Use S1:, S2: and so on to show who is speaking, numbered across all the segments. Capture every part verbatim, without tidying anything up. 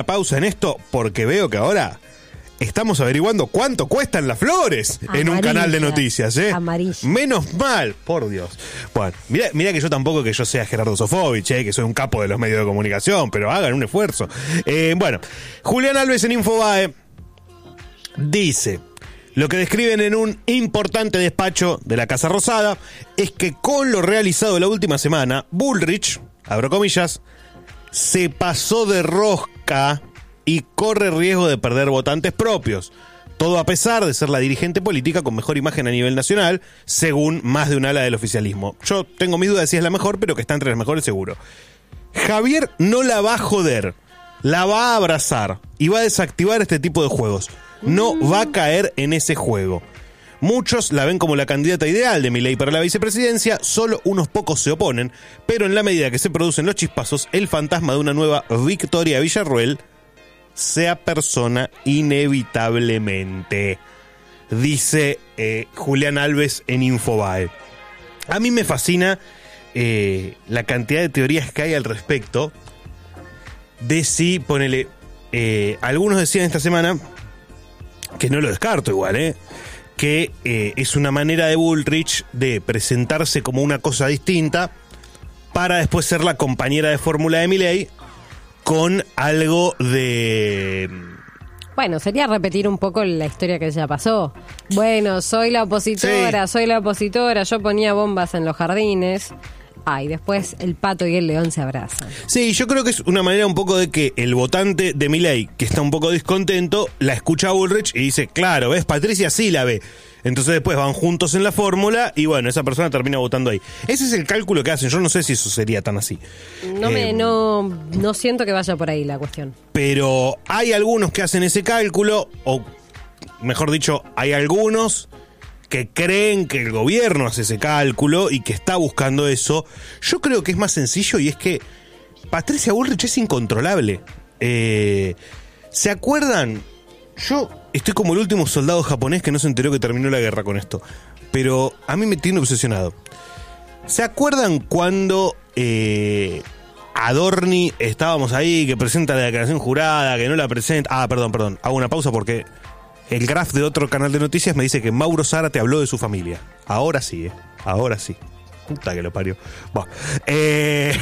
S1: pausa en esto porque veo que ahora estamos averiguando cuánto cuestan las flores Amarilla. En un canal de noticias, ¿eh?
S2: Amarilla.
S1: Menos mal, por Dios. Bueno, mira, mira que yo tampoco que yo sea Gerardo Sofovich, ¿eh? Que soy un capo de los medios de comunicación, pero hagan un esfuerzo. Eh, bueno, Julián Alves en Infobae dice: lo que describen en un importante despacho de la Casa Rosada es que con lo realizado la última semana, Bullrich, abro comillas, se pasó de rosca y corre riesgo de perder votantes propios. Todo a pesar de ser la dirigente política con mejor imagen a nivel nacional, según más de un ala del oficialismo. Yo tengo mis dudas de si es la mejor, pero que está entre las mejores seguro. Javier no la va a joder, la va a abrazar y va a desactivar este tipo de juegos. No va a caer en ese juego. Muchos la ven como la candidata ideal de Milei para la vicepresidencia, solo unos pocos se oponen, pero en la medida que se producen los chispazos, el fantasma de una nueva Victoria Villarruel se apersona inevitablemente, dice eh, Julián Alves en Infobae. A mí me fascina eh, la cantidad de teorías que hay al respecto de si, ponele, eh, algunos decían esta semana, que no lo descarto igual, eh, que eh, es una manera de Bullrich de presentarse como una cosa distinta para después ser la compañera de fórmula de Milei con algo de...
S2: Bueno, sería repetir un poco la historia que ya pasó. Bueno, soy la opositora, sí. soy la opositora, yo ponía bombas en los jardines. Ah, y después el pato y el león se abrazan.
S1: Sí, yo creo que es una manera un poco de que el votante de Milei, que está un poco descontento, la escucha a Bullrich y dice, claro, ¿ves? Patricia sí la ve. Entonces después van juntos en la fórmula y bueno, esa persona termina votando ahí. Ese es el cálculo que hacen. Yo no sé si eso sería tan así.
S2: No,
S1: eh,
S2: me, no, no siento que vaya por ahí la cuestión.
S1: Pero hay algunos que hacen ese cálculo, o mejor dicho, hay algunos que creen que el gobierno hace ese cálculo y que está buscando eso. Yo creo que es más sencillo y es que Patricia Bullrich es incontrolable. Eh, ¿Se acuerdan? Yo estoy como el último soldado japonés que no se enteró que terminó la guerra con esto. Pero a mí me tiene obsesionado. ¿Se acuerdan cuando eh, Adorni estábamos ahí, que presenta la declaración jurada, que no la presenta? Ah, perdón, perdón. Hago una pausa porque el graph de otro canal de noticias me dice que Mauro Zárate habló de su familia. Ahora sí, ¿eh? Ahora sí. Puta que lo parió. Bueno, eh...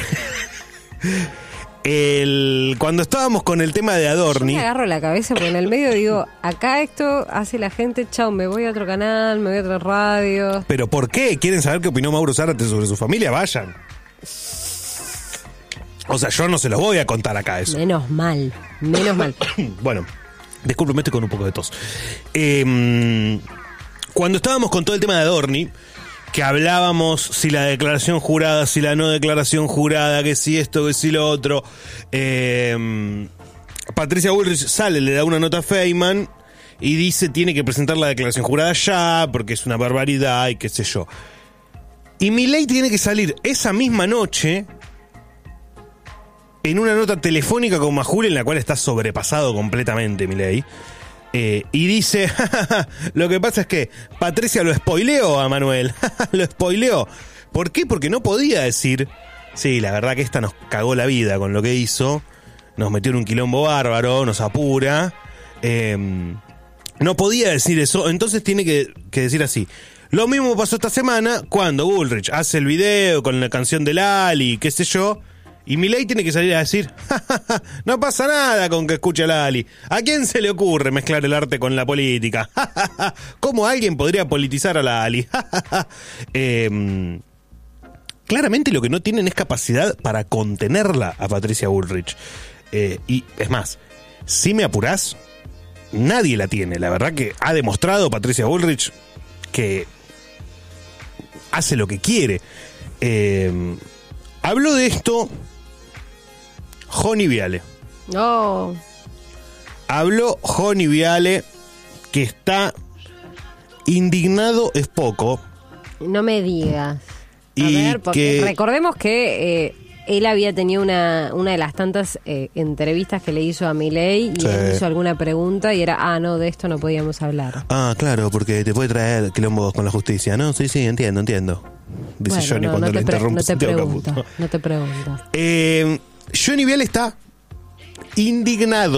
S1: El, cuando estábamos con el tema de Adorni,
S2: yo me agarro la cabeza porque en el medio digo, acá esto hace la gente, chao, me voy a otro canal, me voy a otra radio.
S1: ¿Pero por qué? ¿Quieren saber qué opinó Mauro Zárate sobre su familia? Vayan. O sea, yo no se los voy a contar acá eso.
S2: Menos mal, menos mal.
S1: Bueno, discúlpeme, estoy con un poco de tos. Eh, cuando estábamos con todo el tema de Adorni, que hablábamos si la declaración jurada, si la no declaración jurada, que si esto, que si lo otro. Eh, Patricia Bullrich sale, le da una nota a Feynman y dice tiene que presentar la declaración jurada ya, porque es una barbaridad y qué sé yo. Y Milei tiene que salir esa misma noche en una nota telefónica con Majul, en la cual está sobrepasado completamente Milei. Eh, y dice, lo que pasa es que Patricia lo spoileó a Manuel, lo spoileó. ¿Por qué? Porque no podía decir, sí, la verdad que esta nos cagó la vida con lo que hizo, nos metió en un quilombo bárbaro, nos apura. Eh, no podía decir eso, entonces tiene que, que decir así. Lo mismo pasó esta semana cuando Bullrich hace el video con la canción de Lali, qué sé yo. Y Milei tiene que salir a decir, ja, ja, ja, no pasa nada con que escuche a Lali. ¿A quién se le ocurre mezclar el arte con la política? Ja, ja, ja. ¿Cómo alguien podría politizar a Lali? Ja, ja, ja. Eh, claramente lo que no tienen es capacidad para contenerla a Patricia Bullrich. Eh, y es más, si me apurás, nadie la tiene. La verdad que ha demostrado Patricia Bullrich que hace lo que quiere. Eh, habló de esto Joni Viale.
S2: No.
S1: Habló Joni Viale, que está indignado es poco.
S2: No me digas. A
S1: y
S2: ver, porque
S1: que
S2: recordemos que eh, él había tenido una, una de las tantas eh, entrevistas que le hizo a Milei y
S1: sí.
S2: él hizo alguna pregunta y era, ah, no, de esto no podíamos hablar.
S1: Ah, claro, porque te puede traer quilombos con la justicia, ¿no? Sí, sí, entiendo, entiendo. Dice
S2: bueno,
S1: Johnny
S2: no,
S1: cuando
S2: no
S1: le
S2: pre-
S1: interrumpe
S2: no te
S1: Santiago
S2: pregunto,
S1: Caputo.
S2: no te pregunto.
S1: Eh, Johnny Viale está indignado